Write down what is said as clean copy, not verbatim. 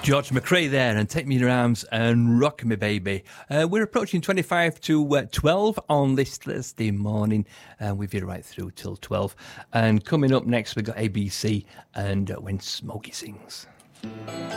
George McRae there, and Take Me in Your Arms and Rock Me Baby. We're approaching 25 to 12 on this Thursday morning, and we've been right through till 12. And coming up next, we've got ABC and When Smokey Sings.